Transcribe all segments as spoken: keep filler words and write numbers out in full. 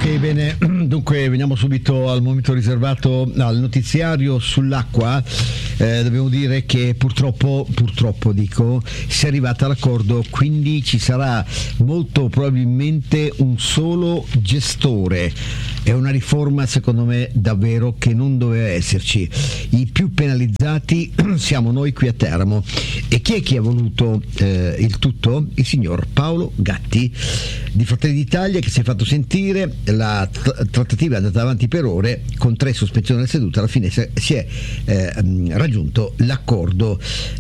Ok, bene, dunque veniamo subito al momento riservato al notiziario sull'acqua. Eh, dobbiamo dire che purtroppo, purtroppo dico, si è arrivata all'accordo, quindi ci sarà molto probabilmente un solo gestore. È una riforma secondo me davvero che non doveva esserci. I più penalizzati siamo noi qui a Teramo. E chi è che ha voluto eh, il tutto? Il signor Paolo Gatti di Fratelli d'Italia, che si è fatto sentire. La t- trattativa è andata avanti per ore con tre sospensioni della seduta. Alla fine si è eh, raggiunto l'accordo.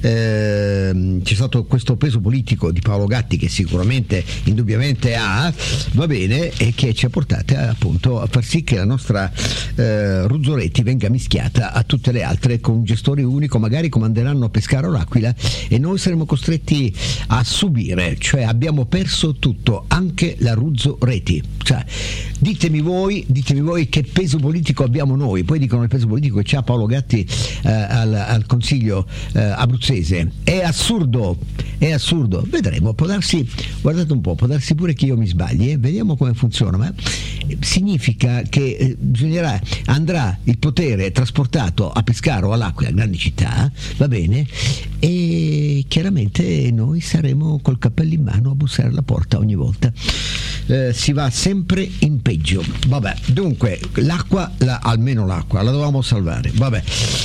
Eh, c'è stato questo peso politico di Paolo Gatti che sicuramente indubbiamente ha, va bene, e che ci ha portato appunto a far sì che la nostra eh, Ruzzoretti venga mischiata a tutte le altre con un gestore unico. Magari comanderanno Pescara o l'Aquila e noi saremo costretti a subire, cioè abbiamo perso tutto, anche la Ruzzoretti. Cioè, ditemi voi, ditemi voi che peso politico abbiamo noi. Poi dicono il peso politico che c'ha Paolo Gatti eh, al, al Consiglio eh, abruzzese. È assurdo, è assurdo. Vedremo, può darsi, guardate un po', può darsi pure che io mi sbagli, eh? Vediamo come funziona, ma significa che eh, bisognerà, andrà il potere trasportato a Pescara o all'Aquila, grandi città, va bene, e chiaramente noi saremo col cappello in mano a bussare alla porta ogni volta. Eh, si va sempre in peggio. Vabbè, dunque l'acqua, la, almeno l'acqua la dovevamo salvare. Vabbè,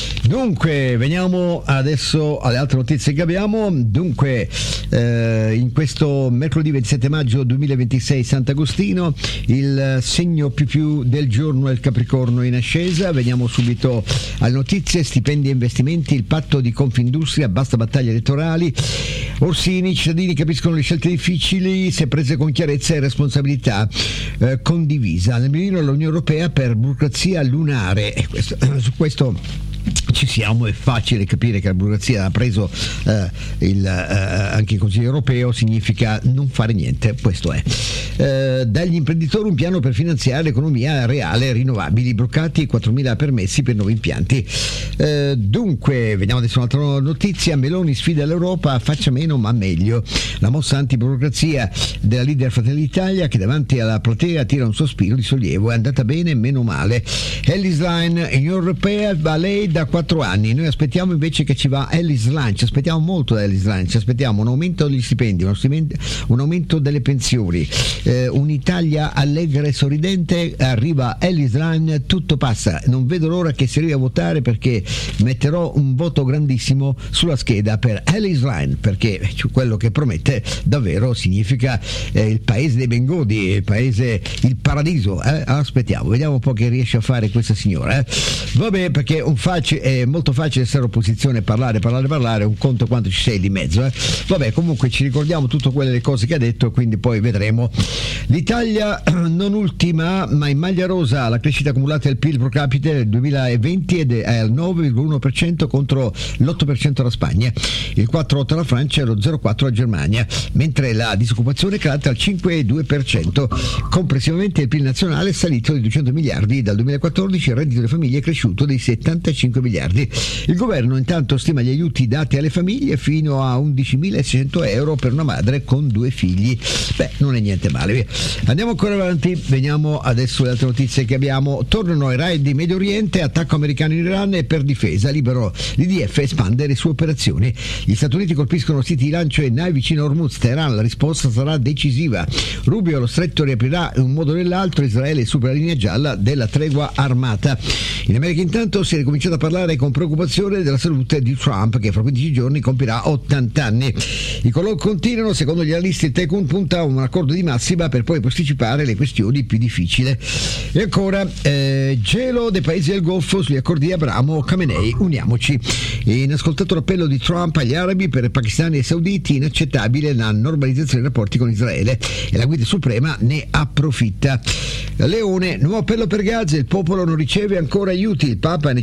dunque veniamo adesso alle altre notizie che abbiamo. Dunque eh, in questo mercoledì ventisette maggio duemilaventisei Sant'Agostino, il segno più più del giorno è il Capricorno in ascesa. Veniamo subito alle notizie. Stipendi e investimenti, il patto di Confindustria, basta battaglie elettorali. Orsini, i cittadini capiscono le scelte difficili se prese con chiarezza e responsabilità eh, condivisa. Nel mirino dell'Unione Europea per burocrazia lunare. E questo, su questo ci siamo, è facile capire che la burocrazia ha preso eh, il, eh, anche il Consiglio europeo, significa non fare niente, questo è. Eh, dagli imprenditori un piano per finanziare l'economia reale, rinnovabili, bloccati quattromila permessi per nuovi impianti. Eh, dunque, vediamo adesso un'altra notizia. Meloni sfida l'Europa, faccia meno ma meglio. La mossa antiburocrazia della leader Fratelli d'Italia, che davanti alla platea tira un sospiro di sollievo. È andata bene, meno male. Ellis Line in Unione Europea va lei da quattro anni. Noi aspettiamo invece che ci va Ellis Line, ci aspettiamo molto da Ellis Line, ci aspettiamo un aumento degli stipendi, un, stipendi, un aumento delle pensioni, eh, un'Italia allegra e sorridente. Arriva Ellis Line, tutto passa. Non vedo l'ora che si arrivi a votare, perché metterò un voto grandissimo sulla scheda per Ellis Line, perché quello che promette davvero significa eh, il paese dei bengodi, il paese, il paradiso. Eh? Aspettiamo, vediamo un po' che riesce a fare questa signora. Eh? Vabbè, perché un facile, è molto facile essere opposizione, parlare, parlare, parlare, un conto quanto ci sei di mezzo. Eh? Vabbè, comunque ci ricordiamo tutte quelle cose che ha detto, quindi poi vedremo. L'Italia non ultima, ma in maglia rosa. La crescita accumulata del P I L pro capite nel duemilaventi è al nove virgola uno per cento contro l'otto per cento della Spagna, il quattro virgola otto per cento la Francia e lo zero virgola quattro per cento la Germania, mentre la disoccupazione è calata al cinque virgola due per cento. Complessivamente il P I L nazionale è salito di duecento miliardi dal duemilaquattordici, il reddito delle famiglie è cresciuto dei settantacinque miliardi. Il governo intanto stima gli aiuti dati alle famiglie fino a undicimilaseicento euro per una madre con due figli. Beh, non è niente male. Via. Andiamo ancora avanti, veniamo adesso alle altre notizie che abbiamo. Tornano i raid di Medio Oriente, attacco americano in Iran e per difesa libero l'I D F espande le sue operazioni. Gli Stati Uniti colpiscono siti di lancio e navi vicino a Hormuz. Teheran, la risposta sarà decisiva. Rubio, lo stretto riaprirà in un modo o nell'altro. Israele supera la linea gialla della tregua armata. In America intanto si è ricominciato a parlare con preoccupazione della salute di Trump, che fra quindici giorni compirà ottanta anni. I colloqui continuano, secondo gli analisti il Tecun punta a un accordo di massima per poi posticipare le questioni più difficili. E ancora eh, gelo dei paesi del Golfo sugli accordi di Abramo, Khamenei, uniamoci. Inascoltato l'appello di Trump agli arabi, per pakistani e sauditi inaccettabile la normalizzazione dei rapporti con Israele e la guida suprema ne approfitta. Leone, nuovo appello per Gaza, il popolo non riceve ancora aiuti, il Papa è necessario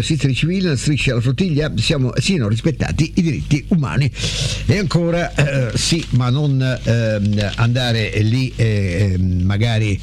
assistere i civili nella striscia alla flottiglia siamo, siano rispettati i diritti umani. E ancora eh, sì, ma non eh, andare lì eh, magari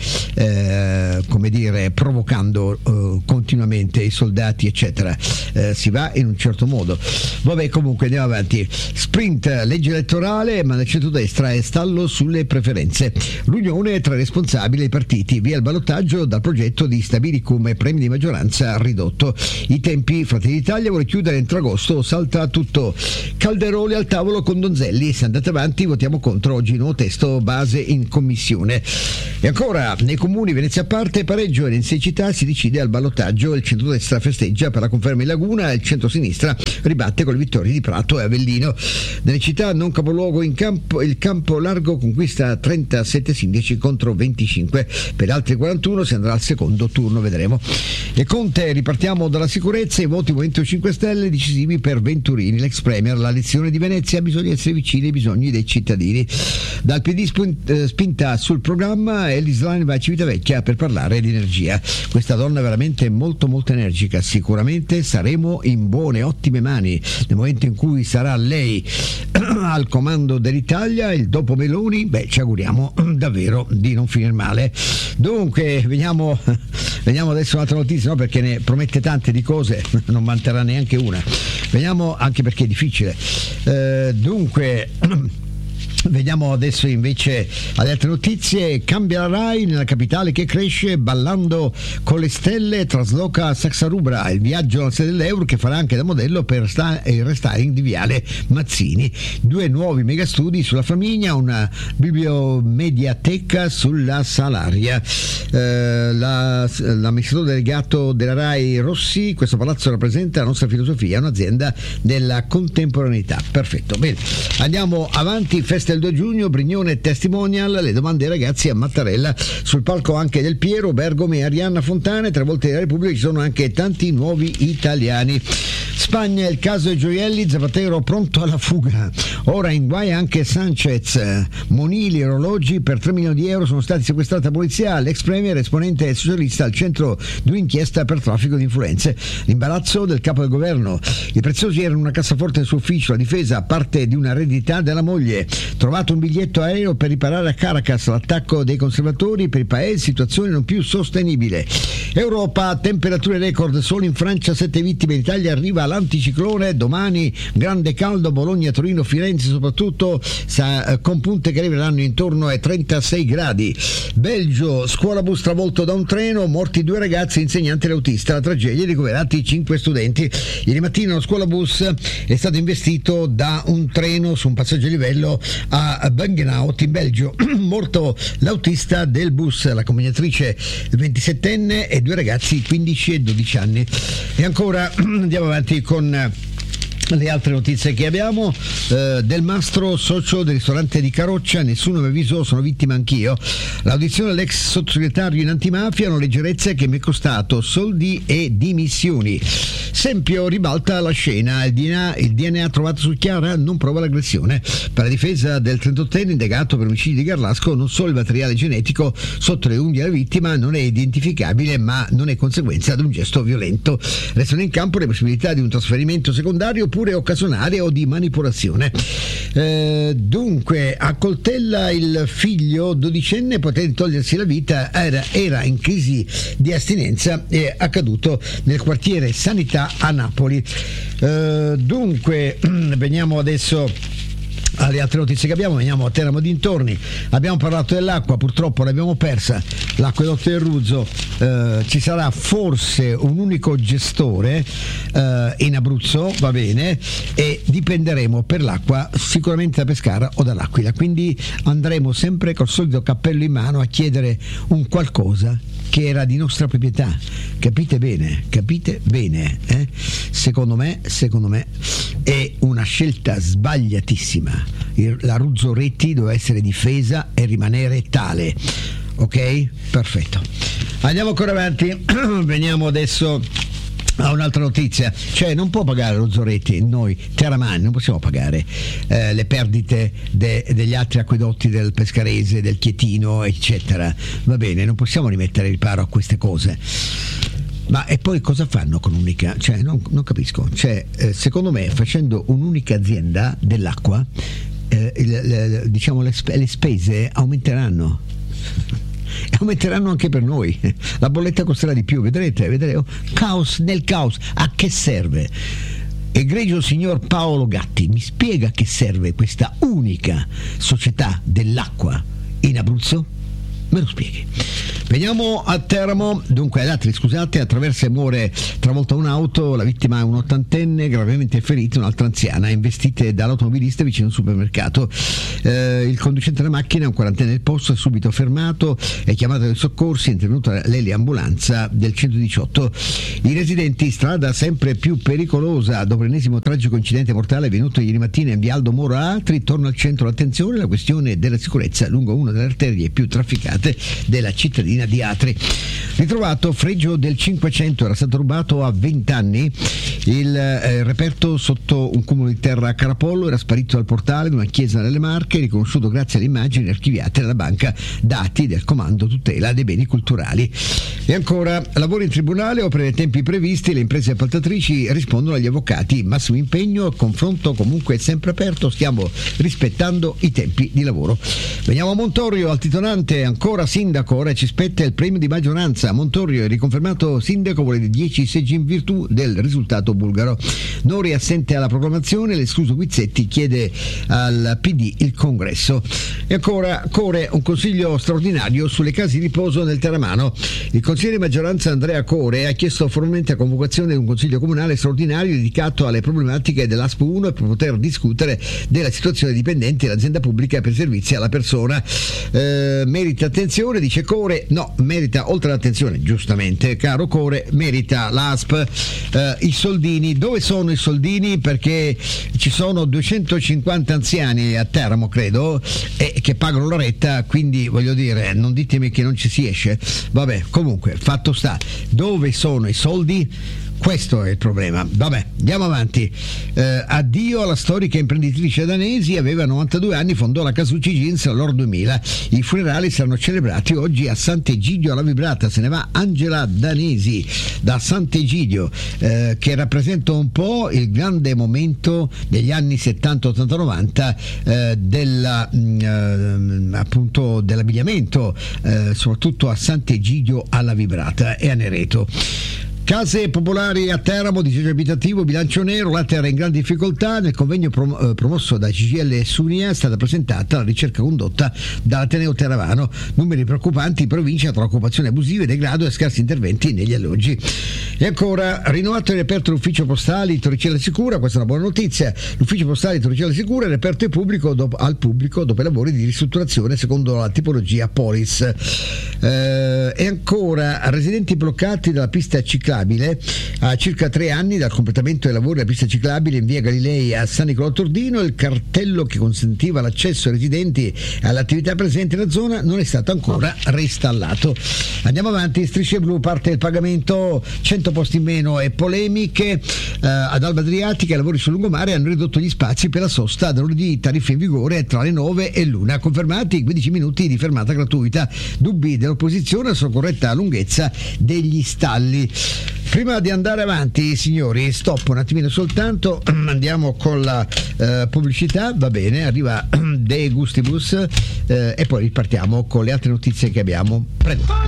eh, come dire provocando eh, continuamente i soldati eccetera, eh, si va in un certo modo. Vabbè, comunque andiamo avanti. Sprint, legge elettorale, ma nel centrodestra è stallo sulle preferenze. L'unione tra i responsabili e i partiti, via il ballottaggio dal progetto di stabilicum e premi di maggioranza ridotto. I tempi, Fratelli d'Italia vuole chiudere entro agosto, salta tutto. Calderoli al tavolo con Donzelli, se andate avanti votiamo contro oggi, nuovo testo base in commissione. E ancora, nei comuni Venezia a parte, pareggio e in sei città si decide al ballottaggio, il centrodestra festeggia per la conferma in Laguna e il centrosinistra ribatte con le vittorie di Prato e Avellino. Nelle città non capoluogo in campo, il Campo Largo conquista trentasette sindaci contro venticinque, per altri quarantuno si andrà al secondo turno, vedremo. E Conte, ripartiamo dalla sicurezza, i voti Movimento cinque Stelle decisivi per Venturini, l'ex premier, la lezione di Venezia, bisogna essere vicini ai bisogni dei cittadini. Dal P D spinta sul programma, Ellis Line va a Civitavecchia per parlare di energia. Questa donna è veramente molto molto energica, sicuramente saremo in buone, ottime mani nel momento in cui sarà lei al comando dell'Italia, il dopo Meloni, beh, ci auguriamo davvero di non finire male. Dunque veniamo, veniamo adesso un'altra notizia, no? Perché ne promette tante di cose, non manterrà neanche una. Veniamo, anche perché è difficile. Eh, dunque vediamo adesso invece alle altre notizie. Cambia la Rai nella capitale che cresce, ballando con le stelle trasloca Saxarubra, il viaggio alla sede dell'Euro che farà anche da modello per sta- il restyling di Viale Mazzini. Due nuovi megastudi sulla Flaminia, una bibliomediateca sulla Salaria. Eh, la, l'amministratore delegato della Rai Rossi, questo palazzo rappresenta la nostra filosofia, un'azienda della contemporaneità. Perfetto, bene, andiamo avanti. Festa il due giugno, Brignone testimonial, le domande ai ragazzi a Mattarella, sul palco anche Del Piero, Bergomi e Arianna Fontana, tre volte della Repubblica ci sono anche tanti nuovi italiani. Spagna, il caso Gioielli, Zapatero pronto alla fuga, ora in guai anche Sanchez, monili, orologi per tre milioni di euro sono stati sequestrati a polizia, l'ex premier esponente socialista al centro di un'inchiesta per traffico di influenze, l'imbarazzo del capo del governo, i preziosi erano in una cassaforte del suo ufficio, la difesa parte di una eredità della moglie, trovato un biglietto aereo per riparare a Caracas, l'attacco dei conservatori per il paese, situazione non più sostenibile. Europa, temperature record, solo in Francia sette vittime, in Italia arriva l'anticiclone, domani grande caldo, Bologna, Torino, Firenze soprattutto, sa, con punte che arriveranno intorno ai trentasei gradi. Belgio, scuola bus travolto da un treno, morti due ragazzi, insegnante e autista, la tragedia, ricoverati cinque studenti. Ieri mattina lo scuola bus è stato investito da un treno su un passaggio a livello a Bengenaut in Belgio, morto l'autista del bus, l'accompagnatrice ventisettenne e due ragazzi quindici e dodici anni. E ancora andiamo avanti con le altre notizie che abbiamo. eh, Del Mastro, socio del ristorante di Caroccia, nessuno mi avvisò, sono vittima anch'io. L'audizione dell'ex sottosegretario in antimafia, una leggerezza che mi è costato soldi e dimissioni. Sempio ribalta la scena, il D N A, il D N A trovato su Chiara non prova l'aggressione. Per la difesa del trentottenne indagato per omicidio di Garlasco, non solo il materiale genetico sotto le unghie della vittima non è identificabile, ma non è conseguenza di un gesto violento. Restano in campo le possibilità di un trasferimento secondario oppure occasionale o di manipolazione. Eh, dunque, accoltella il figlio dodicenne potendo togliersi la vita, era, era in crisi di astinenza, è accaduto nel quartiere Sanità a Napoli. Eh, dunque, veniamo adesso alle altre notizie che abbiamo, veniamo a Teramo dintorni. Abbiamo parlato dell'acqua, purtroppo l'abbiamo persa, l'acquedotto del Ruzzo. Eh, ci sarà forse un unico gestore eh, in Abruzzo, va bene, e dipenderemo per l'acqua sicuramente da Pescara o dall'Aquila, quindi andremo sempre col solito cappello in mano a chiedere un qualcosa che era di nostra proprietà. Capite bene, capite bene, eh? Secondo me, secondo me è una scelta sbagliatissima. La Ruzzoretti doveva essere difesa e rimanere tale. Ok? Perfetto. Andiamo ancora avanti. Veniamo adesso a un'altra notizia, cioè non può pagare lo Zorretti, noi teramani non possiamo pagare eh, le perdite de, degli altri acquedotti del Pescarese, del Chietino eccetera, va bene, non possiamo rimettere riparo a queste cose. Ma e poi cosa fanno con un'unica? Cioè, non, non capisco. Cioè, eh, secondo me, facendo un'unica azienda dell'acqua, eh, il, le, diciamo le, sp- le spese aumenteranno. E aumenteranno anche per noi. La bolletta costerà di più, vedrete, vedrete. Oh, caos nel caos. A che serve? Egregio signor Paolo Gatti, mi spiega a che serve questa unica società dell'acqua in Abruzzo? Me lo spieghi. Veniamo a Teramo. Dunque, ad altri, scusate, attraversa e muore travolta un'auto, la vittima è un ottantenne, gravemente ferita un'altra anziana, investite dall'automobilista vicino al supermercato. Eh, il conducente della macchina, un quarantenne del posto, è subito fermato, è chiamato ai soccorsi, è intervenuta l'eliambulanza del centodiciotto. I residenti, strada sempre più pericolosa dopo l'ennesimo tragico incidente mortale avvenuto ieri mattina in via Aldo Moro a Atri, torna al centro l'attenzione la questione della sicurezza lungo una delle arterie più trafficate della cittadina di Atri. Ritrovato fregio del Cinquecento, era stato rubato a venti anni. Il eh, reperto sotto un cumulo di terra a Carapollo, era sparito dal portale di una chiesa nelle Marche, riconosciuto grazie alle immagini archiviate dalla banca dati del Comando Tutela dei Beni Culturali. E ancora, lavori in tribunale, opere nei tempi previsti, le imprese appaltatrici rispondono agli avvocati, massimo impegno, confronto comunque sempre aperto, stiamo rispettando i tempi di lavoro. Veniamo a Montorio, altitonante, ancora sindaco, ora ci spetta il premio di maggioranza. Montorio è riconfermato sindaco, vuole dieci seggi in virtù del risultato bulgaro. Nori assente alla proclamazione, l'escluso Guizzetti chiede al P D il congresso. E ancora, Core, un consiglio straordinario sulle case di riposo nel Teramano. Il consigliere di maggioranza Andrea Core ha chiesto formalmente la convocazione di un consiglio comunale straordinario dedicato alle problematiche dell'A S P uno e per poter discutere della situazione dei dipendenti dell'azienda pubblica per servizi alla persona. Eh, merita attenzione, dice Core, no, merita oltre all'attenzione, giustamente, caro Core, merita l'A S P eh, i soldini. Dove sono i soldini? Perché ci sono duecentocinquanta anziani a Teramo, credo, e che pagano la retta, quindi voglio dire, non ditemi che non ci si esce. Vabbè, comunque, fatto sta, dove sono i soldi? Questo è il problema. Vabbè, andiamo avanti. Eh, addio alla storica imprenditrice danesi, aveva novantadue anni, fondò la Casucci Jeans all'Or duemila. I funerali saranno celebrati oggi a Sant'Egidio alla Vibrata. Se ne va Angela Danesi da Sant'Egidio, eh, che rappresenta un po' il grande momento degli anni settanta, ottanta, novanta eh, della, mh, appunto dell'abbigliamento, eh, soprattutto a Sant'Egidio alla Vibrata e a Nereto. Case popolari a Teramo, disagio abitativo, bilancio nero, la terra in grande difficoltà. Nel convegno prom- eh, promosso da C G I L Sunia è stata presentata la ricerca condotta dall'Ateneo Teramano. Numeri preoccupanti in provincia tra occupazione abusiva, degrado e scarsi interventi negli alloggi. E ancora, rinnovato e riaperto l'ufficio postale di Torricella Sicura, questa è una buona notizia. L'ufficio postale di Torricella Sicura è riaperto al pubblico dopo, al pubblico dopo i lavori di ristrutturazione secondo la tipologia Polis. Eh, e ancora, residenti bloccati dalla pista ciclabile a circa tre anni dal completamento dei lavori della pista ciclabile in via Galilei a San Nicolò Tordino, il cartello che consentiva l'accesso ai residenti e alle attività presenti nella zona non è stato ancora reinstallato. Andiamo avanti, Strisce Blu, parte il pagamento, cento posti in meno e polemiche. Eh, ad Alba Adriatica i lavori sul lungomare hanno ridotto gli spazi per la sosta da lunedì, tariffe in vigore tra le nove e l'una, confermati quindici minuti di fermata gratuita, dubbi dell'opposizione sulla corretta lunghezza degli stalli. Prima di andare avanti, signori, stop un attimino soltanto, andiamo con la eh, pubblicità, va bene, arriva De Gustibus eh, e poi ripartiamo con le altre notizie che abbiamo. Prego.